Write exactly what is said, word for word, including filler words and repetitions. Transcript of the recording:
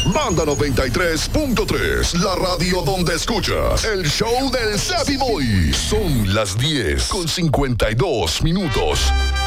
Banda noventa y tres punto tres, la radio donde escuchas el show del Savvy Boy. Son las diez con cincuenta y dos minutos.